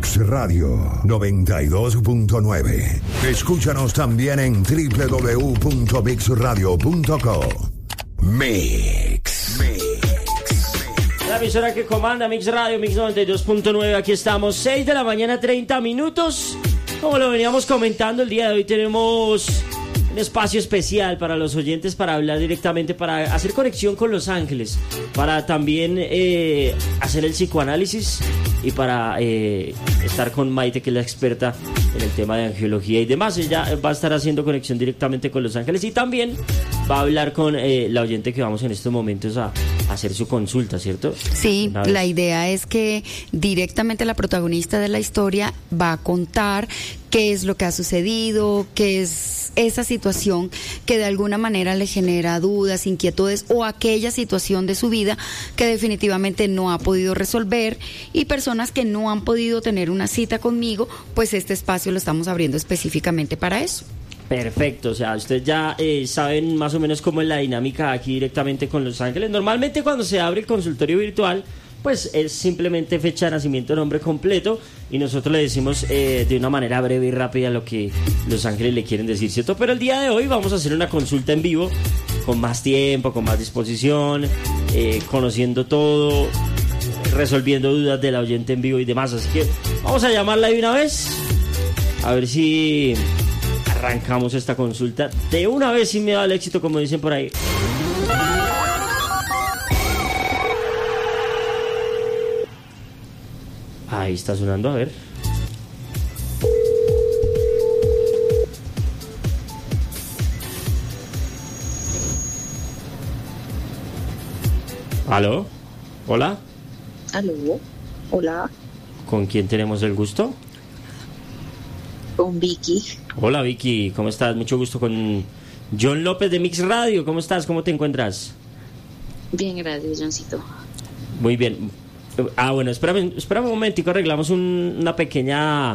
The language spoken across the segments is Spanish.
Mix Radio 92.9. Escúchanos también en www.mixradio.co. Mix. La emisora que comanda Mix Radio, Mix 92.9. Aquí estamos, 6 de la mañana, 30 minutos. Como lo veníamos comentando, el día de hoy tenemos un espacio especial para los oyentes, para hablar directamente, para hacer conexión con los ángeles, para también hacer el psicoanálisis y para estar con Maite, que es la experta en el tema de angiología y demás. Ella va a estar haciendo conexión directamente con los ángeles y también va a hablar con la oyente que vamos en estos momentos a hacer su consulta, ¿cierto? Sí, la idea es que directamente la protagonista de la historia va a contar qué es lo que ha sucedido, qué es esa situación que de alguna manera le genera dudas, inquietudes o aquella situación de su vida que definitivamente no ha podido resolver, y personas que no han podido tener una cita conmigo, pues este espacio lo estamos abriendo específicamente para eso. Perfecto, o sea, ustedes ya saben más o menos cómo es la dinámica aquí directamente con los ángeles. Normalmente cuando se abre el consultorio virtual, pues es simplemente fecha de nacimiento, nombre completo, y nosotros le decimos de una manera breve y rápida lo que los ángeles le quieren decir, ¿cierto? Pero el día de hoy vamos a hacer una consulta en vivo, con más tiempo, con más disposición, conociendo todo, resolviendo dudas de la oyente en vivo y demás. Así que vamos a llamarla de una vez, a ver si arrancamos esta consulta de una vez sin miedo al éxito, como dicen por ahí. Ahí está sonando, a ver. ¿Aló? ¿Hola? ¿Aló? Hola. ¿Con quién tenemos el gusto? Con Vicky. Hola Vicky, ¿cómo estás? Mucho gusto, con John López de Mix Radio. ¿Cómo estás? ¿Cómo te encuentras? Bien, gracias, Johncito. Muy bien. Bueno, espérame un momentico, arreglamos una pequeña...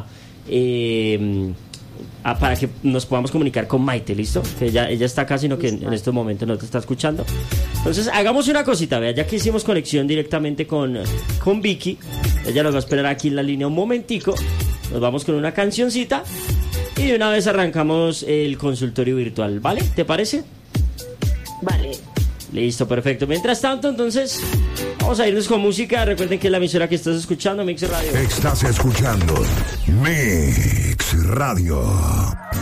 para que nos podamos comunicar con Maite, ¿listo? Que ella está acá, sino que en estos momentos no te está escuchando. Entonces, hagamos una cosita, vea, ya que hicimos conexión directamente con Vicky, ella nos va a esperar aquí en la línea un momentico, nos vamos con una cancioncita y de una vez arrancamos el consultorio virtual, ¿vale? ¿Te parece? Vale. Listo, perfecto. Mientras tanto, entonces, vamos a irnos con música. Recuerden que es la emisora que estás escuchando, Mix Radio. Estás escuchando Mix Radio.